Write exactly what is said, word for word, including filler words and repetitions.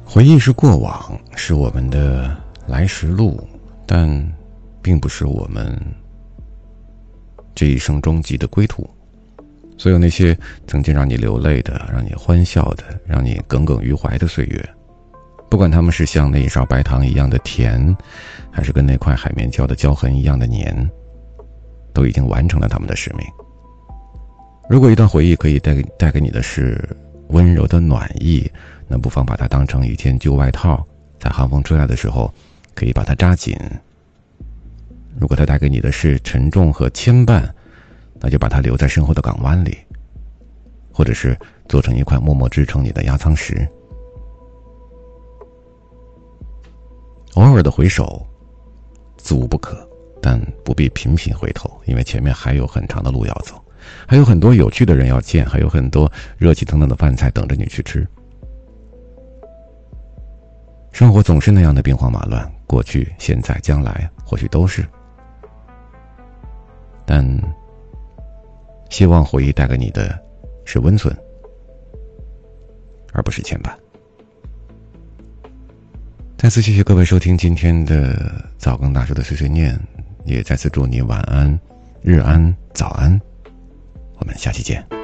回忆是过往，是我们的来时路，但并不是我们这一生终极的归途。所有那些曾经让你流泪的，让你欢笑的，让你耿耿于怀的岁月，不管他们是像那一勺白糖一样的甜，还是跟那块海绵胶的胶痕一样的黏，都已经完成了他们的使命。如果一段回忆可以带给带给你的是温柔的暖意，那不妨把它当成一件旧外套，在寒风吹来的时候可以把它扎紧。如果它带给你的是沉重和牵绊，那就把它留在身后的港湾里，或者是做成一块默默支撑你的压舱石。偶尔的回首自无不可，但不必频频回头，因为前面还有很长的路要走，还有很多有趣的人要见，还有很多热气腾腾的饭菜等着你去吃。生活总是那样的兵荒马乱，过去、现在、将来或许都是，但希望回忆带给你的是温存，而不是牵绊。再次谢谢各位收听今天的早更大叔的碎碎念，也再次祝你晚安、日安、早安，我们下期见。